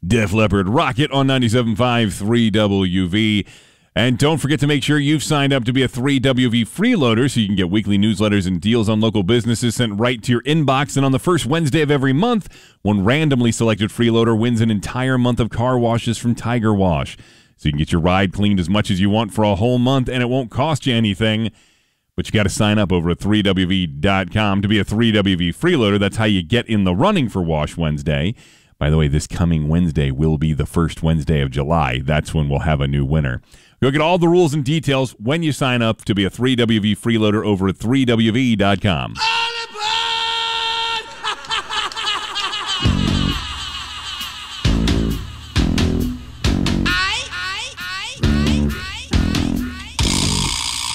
Def Leppard, Rocket on 97.5 3WV. And don't forget to make sure you've signed up to be a 3WV freeloader so you can get weekly newsletters and deals on local businesses sent right to your inbox. And on the first Wednesday of every month, one randomly selected freeloader wins an entire month of car washes from Tiger Wash. So you can get your ride cleaned as much as you want for a whole month, and it won't cost you anything. But you got to sign up over at 3WV.com to be a 3WV freeloader. That's how you get in the running for Wash Wednesday. By the way, this coming Wednesday will be the first Wednesday of July. That's when we'll have a new winner. You'll get all the rules and details when you sign up to be a 3WV freeloader over at 3WV.com.